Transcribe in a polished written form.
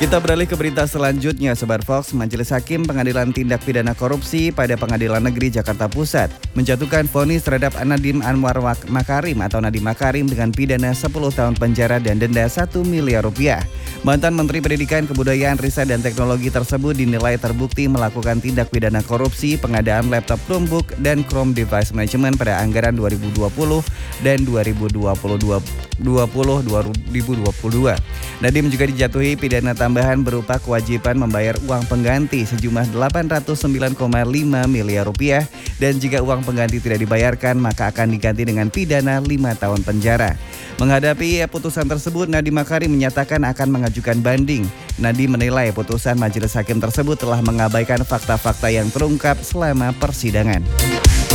Kita beralih ke berita selanjutnya, Sobat Fox. Majelis Hakim Pengadilan Tindak Pidana Korupsi pada Pengadilan Negeri Jakarta Pusat menjatuhkan vonis terhadap Nadiem Anwar Makarim atau Nadiem Makarim dengan pidana 10 tahun penjara dan denda 1 miliar rupiah. Mantan Menteri Pendidikan, Kebudayaan, Riset, dan Teknologi tersebut dinilai terbukti melakukan tindak pidana korupsi pengadaan laptop Chromebook dan Chrome Device Management pada anggaran 2020 dan 2022. Nadiem juga dijatuhi pidana tambahan berupa kewajiban membayar uang pengganti sejumlah 809,5 miliar rupiah dan jika uang pengganti tidak dibayarkan maka akan diganti dengan pidana 5 tahun penjara. Menghadapi putusan tersebut, Nadiem Makarim menyatakan akan mengajukan banding. Nadiem menilai putusan majelis hakim tersebut telah mengabaikan fakta-fakta yang terungkap selama persidangan.